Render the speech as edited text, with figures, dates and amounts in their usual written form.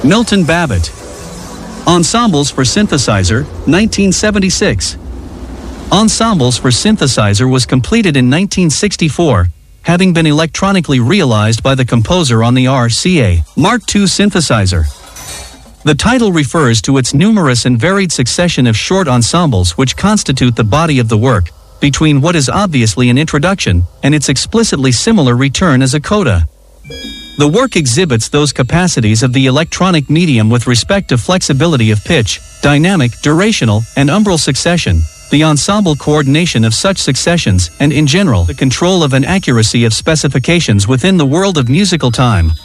Milton Babbitt. Ensembles for Synthesizer, 1976. Ensembles for Synthesizer was completed in 1964, having been electronically realized by the composer on the RCA Mark II synthesizer. The title refers to its numerous and varied succession of short ensembles which constitute the body of the work, between what is obviously an introduction and its explicitly similar return as a coda. The work exhibits those capacities of the electronic medium with respect to flexibility of pitch, dynamic, durational, and umbral succession, the ensemble coordination of such successions, and in general, the control of and accuracy of specifications within the world of musical time.